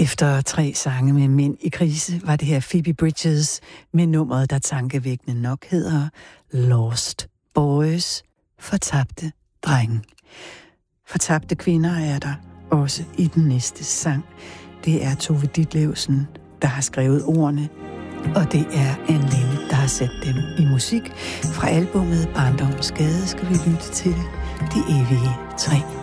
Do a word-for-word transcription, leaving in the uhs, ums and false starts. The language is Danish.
Efter tre sange med mænd i krise, var det her Phoebe Bridgers med nummeret, der tankevækkende nok hedder Lost Boys, fortabte drenge. Fortabte kvinder er der også i den næste sang. Det er Tove Ditlevsen, der har skrevet ordene, og det er Anne Linnet, der har sat dem i musik. Fra albumet Barndommens Gade skal vi lytte til De Evige Tre.